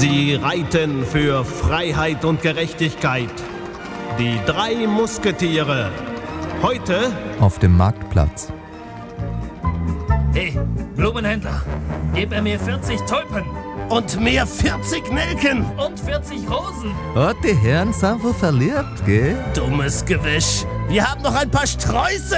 Sie reiten für Freiheit und Gerechtigkeit. Die 3 Musketiere. Heute auf dem Marktplatz. Hey, Blumenhändler, gib mir 40 Tulpen und mehr 40 Nelken. und 40 Rosen. Oh, die Herren sind wohl verliebt, gell? Dummes Gewisch. Wir haben noch ein paar Sträuße.